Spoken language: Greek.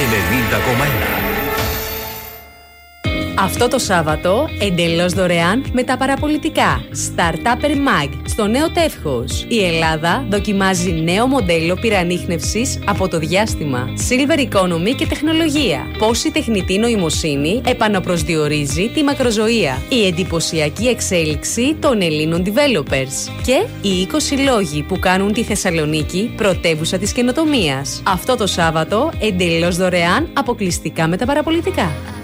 90,1. Αυτό το Σάββατο, εντελώς δωρεάν με τα παραπολιτικά Startupper Mag στο νέο τεύχος. Η Ελλάδα δοκιμάζει νέο μοντέλο πυρανίχνευσης από το διάστημα, Silver Economy και τεχνολογία. Πώς η τεχνητή νοημοσύνη επαναπροσδιορίζει τη μακροζωία. Η εντυπωσιακή εξέλιξη των Ελλήνων developers. Και οι 20 λόγοι που κάνουν τη Θεσσαλονίκη πρωτεύουσα της καινοτομίας. Αυτό το Σάββατο, εντελώς δωρεάν, αποκλειστικά με τα παραπολιτικά.